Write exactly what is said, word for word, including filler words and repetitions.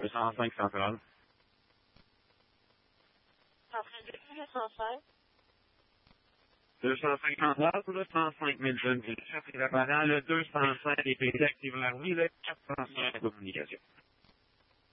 deux cent cinq centrale. deux cent cinq. deux cent cinquante dollars pour le cent cinq mille jeunes et le chef est apparent, le deux cent cinq est active la rue, le quatre cent cinq de communication.